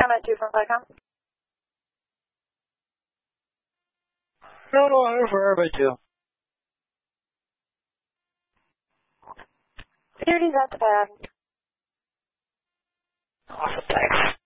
comment 2 from Flightcom. No, I'm for everybody too. Security's at the pad. Awesome, thanks.